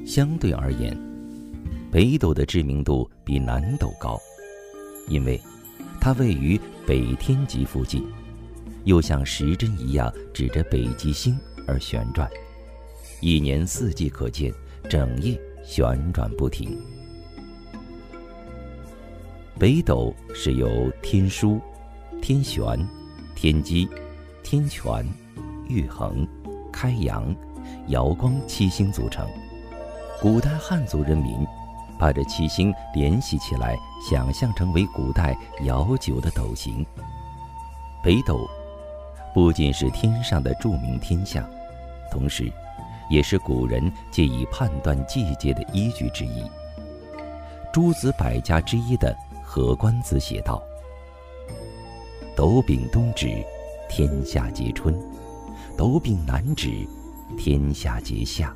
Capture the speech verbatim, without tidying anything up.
相对而言，北斗的知名度比南斗高，因为它位于北天极附近，又像时针一样指着北极星而旋转，一年四季可见，整夜旋转不停。北斗是由天枢、天璇、天机、天权、玉衡、开阳、瑶光七星组成。古代汉族人民把这七星联系起来，想象成为古代遥久的斗形。北斗不仅是天上的著名天象，同时也是古人借以判断季节的依据之一。诸子百家之一的何官子写道：斗柄东指，天下皆春；斗柄南指，天下皆夏。